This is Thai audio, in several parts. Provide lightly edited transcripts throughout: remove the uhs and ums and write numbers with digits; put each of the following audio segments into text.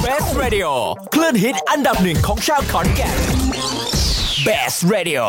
Best Radio คลื่นฮิตอันดับหนึ่งของชาวขอนแก่น Best Radio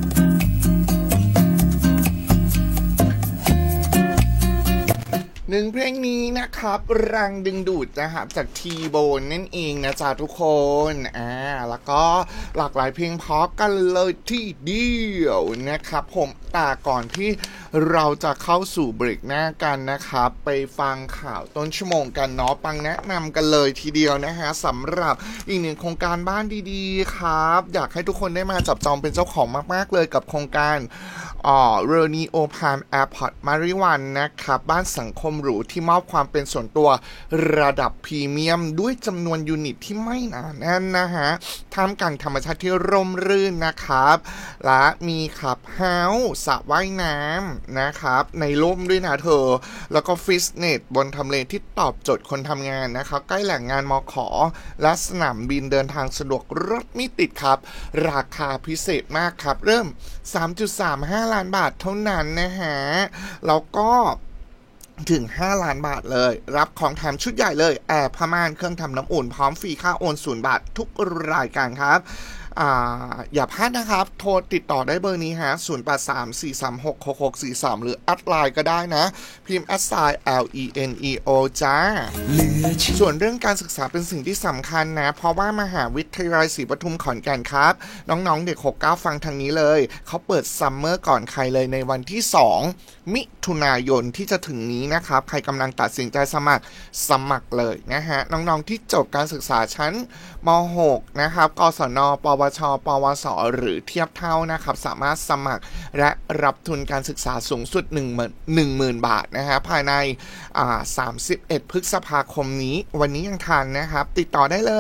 หนึ่งเพลงนี้นะครับรังดึงดูดนะครับจากทีโบนนั่นเองนะจ๊ะทุกคนแล้วก็หลากหลายเพลงเพราะกันเลยที่เดียวนะครับผมแต่ก่อนที่เราจะเข้าสู่เบรกหน้ากันนะครับไปฟังข่าวต้นชั่วโมงกันเนาะปังแนะนำกันเลยทีเดียวนะฮะสำหรับอีกหนึ่งโครงการบ้านดีๆครับอยากให้ทุกคนได้มาจับจองเป็นเจ้าของมากๆเลยกับโครงการเรนีโอพามแอร์พอร์ตมาริวันนะครับบ้านสังคมหรูที่มอบความเป็นส่วนตัวระดับพรีเมียมด้วยจำนวนยูนิตที่ไม่หนาแน่นนะฮะท่ามกลางธรรมชาติที่ร่มรื่นนะครับและมีคลับเฮาส์สระว่ายน้ำนะครับในร่มด้วยนะเธอแล้วก็ฟิตเนสบนทำเลที่ตอบโจทย์คนทำงานนะครับใกล้แหล่งงานมข.และสนามบินเดินทางสะดวกรถไม่ติดครับราคาพิเศษมากครับเริ่ม 3.35 ล้านบาทเท่านั้นนะฮะแล้วก็ถึง5ล้านบาทเลยรับของแถมชุดใหญ่เลยแอร์ผ้าม่านเครื่องทำน้ำอุ่นพร้อมฟรีค่าโอน0 บาททุกรายการครับอย่าพลาดนะครับโทรติดต่อได้เบอร์นี้ฮะ0834366643หรือแอดไลน์ก็ได้นะพิมพ์@LENEO จ้าส่วนเรื่องการศึกษาเป็นสิ่งที่สำคัญนะเพราะว่ามหาวิทยาลัยศรีปทุมขอนแก่นครับน้องๆเด็ก69ฟังทางนี้เลยเขาเปิดซัมเมอร์ก่อนใครเลยในวันที่2มิถุนายนที่จะถึงนี้นะครับใครกำลังตัดสินใจสมัครเลยนะฮะน้องๆที่จบการศึกษาชั้นม.6 นะครับกศน.ปวช.ปวส.หรือเทียบเท่านะครับสามารถสมัครและรับทุนการศึกษาสูงสุด 10,000 บาทนะฮะภายใน31 พฤษภาคมนี้วันนี้ยังทันนะครับติดต่อได้เลย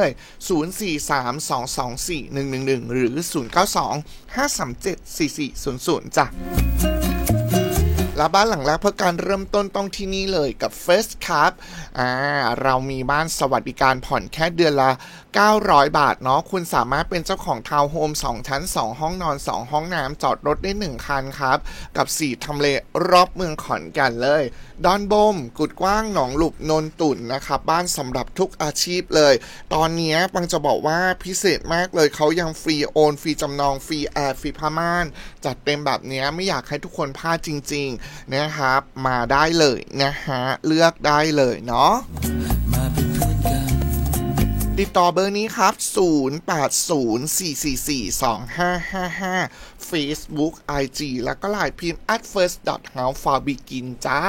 0432244111 หรือ 092-537-4400 จ้ะและบ้านหลังแรกเพื่อการเริ่มต้นต้องที่นี่เลยกับ First ครับเรามีบ้านสวัสดิการผ่อนแค่เดือนละ900 บาทเนาะคุณสามารถเป็นเจ้าของทาวน์โฮม2ชั้น2ห้องนอน2ห้องน้ำจอดรถได้1คันครับกับ4ทำเลรอบเมืองขอนแก่นเลยดอนบมกุดกว้างหนองหลุบนนตุ่นนะครับบ้านสำหรับทุกอาชีพเลยตอนนี้ปังจะบอกว่าพิเศษมากเลยเขายังฟรีโอนฟรีจำนองฟรีแอร์ฟรีผ้าม่านจัดเต็มแบบนี้ไม่อยากให้ทุกคนพลาดจริงๆนะครับมาได้เลยนะฮะเลือกได้เลยเนาะติดต่อเบอร์นี้ครับ0804442555 Facebook IG แล้วก็ LINE พิมพ์ @first.house.for.begin จ้า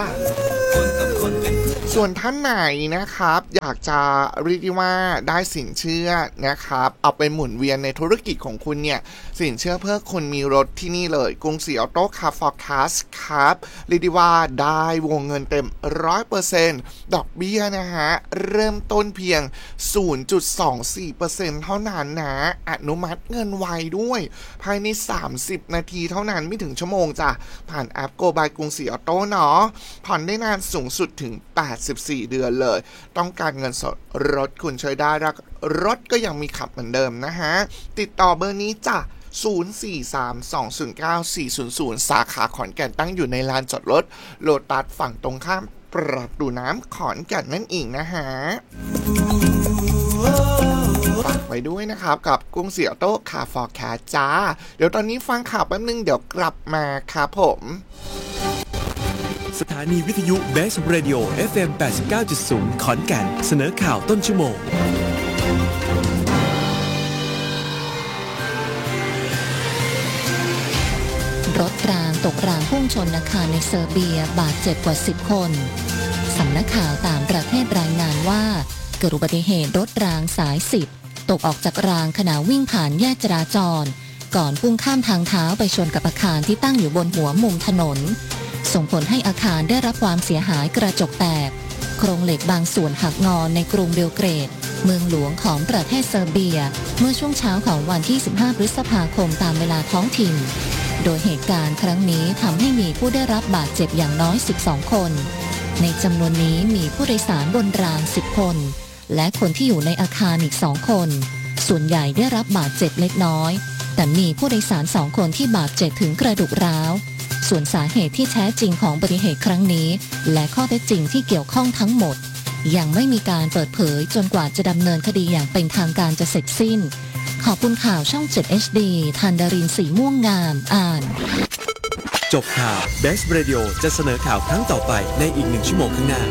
ส่วนท่านไหนนะครับอยากจะเรียกว่าได้สินเชื่อนะครับเอาไปหมุนเวียนในธุรกิจของคุณเนี่ยสินเชื่อเพื่อคนมีรถที่นี่เลยกรุงศรีออโต้คาร์ฟอร์คาสครับเรียกว่าได้วงเงินเต็ม 100% ดอกเบี้ยนะฮะเริ่มต้นเพียง 0.24% เท่านั้นนะอนุมัติเงินไวด้วยภายใน30 นาทีเท่านั้นไม่ถึงชั่วโมงจ้ะผ่านแอป Go by กรุงศรีออโต้เนาะผ่อนได้นานสูงสุดถึง84 เดือนเลยต้องการเงินสดรถคุณใช้ได้แล้วรถก็ยังมีขับเหมือนเดิมนะฮะติดต่อเบอร์นี้จ้ะ0432094400 สาขาขอนแก่นตั้งอยู่ในลานจอดรถโลตัสฝั่งตรงข้ามประตูน้ำขอนแก่นนั่นเองนะฮะฝากไว้ด้วยนะครับกับกรุงศรีออโต้คาร์ฟอร์แคสจ้าเดี๋ยวตอนนี้ฟังข่าวแป๊บนึงเดี๋ยวกลับมาครับผมสถานีวิทยุ Best Radio FM 89.0 ขอนแก่นเสนอข่าวต้นชั่วโมงรถรางตกรางพุ่งชนอาคารในเซอร์เบียบาดเจ็บกว่า10 คนสำนักข่าวต่างประเทศรายงานว่าเกิดอุบัติเหตุรถรางสาย10ตกออกจากรางขณะวิ่งผ่านแยกจราจรก่อนพุ่งข้ามทางเท้าไปชนกับอาคารที่ตั้งอยู่บนหัวมุมถนนส่งผลให้อาคารได้รับความเสียหายกระจกแตกโครงเหล็กบางส่วนหักงอในกรุงเบลเกรดเมืองหลวงของประเทศเซอร์เบียเมื่อช่วงเช้าของวันที่15 พฤษภาคมตามเวลาท้องถิ่นโดยเหตุการณ์ครั้งนี้ทำให้มีผู้ได้รับบาดเจ็บอย่างน้อย12 คนในจำนวนนี้มีผู้โดยสารบนราง10 คนและคนที่อยู่ในอาคารอีก2 คนส่วนใหญ่ได้รับบาดเจ็บเล็กน้อยแต่มีผู้โดยสาร2 คนที่บาดเจ็บถึงกระดูกร้าวส่วนสาเหตุที่แท้จริงของอุบัติเหตุครั้งนี้และข้อเท็จจริงที่เกี่ยวข้องทั้งหมดยังไม่มีการเปิดเผยจนกว่าจะดำเนินคดีอย่างเป็นทางการจะเสร็จสิ้นขอบคุณข่าวช่อง 7 HD ธันดารินสีม่วงงามอ่านจบข่าว Best Radio จะเสนอข่าวครั้งต่อไปในอีก1 ชั่วโมงข้างหน้า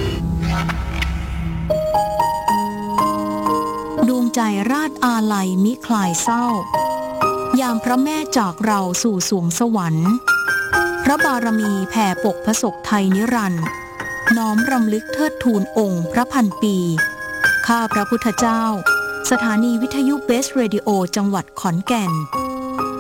ดวงใจราชอาลัยมิคลายเศร้ายามพระแม่จากเราสู่สวงสวรรค์พระบารมีแผ่ปกพระศกไทยนิรันดร์น้อมรำลึกเทิดทูนองค์พระพันปีข้าพระพุทธเจ้าสถานีวิทยุเบสเรดิโอจังหวัดขอนแก่น